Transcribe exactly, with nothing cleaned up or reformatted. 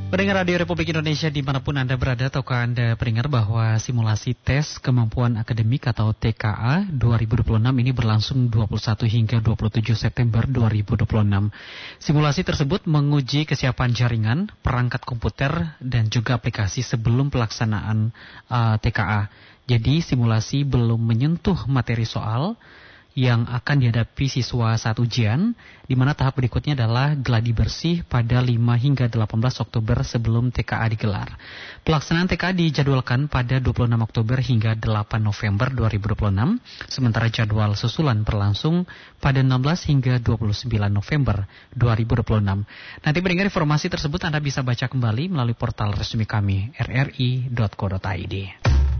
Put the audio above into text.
Pendengar Radio Republik Indonesia dimanapun Anda berada, tahukah Anda pendengar bahwa simulasi tes kemampuan akademik atau T K A dua ribu dua puluh enam ini berlangsung dua puluh satu hingga dua puluh tujuh September dua ribu dua puluh enam. Simulasi tersebut menguji kesiapan jaringan, perangkat komputer, dan juga aplikasi sebelum pelaksanaan uh, T K A. Jadi simulasi belum menyentuh materi soal yang akan dihadapi siswa saat ujian, di mana tahap berikutnya adalah gladi bersih pada lima hingga delapan belas Oktober sebelum T K A digelar. Pelaksanaan T K A dijadwalkan pada dua puluh enam Oktober hingga delapan November dua ribu dua puluh enam, sementara jadwal susulan berlangsung pada enam belas hingga dua puluh sembilan November dua ribu dua puluh enam. Nanti mendengar informasi tersebut Anda bisa baca kembali melalui portal resmi kami r r i dot co dot i d.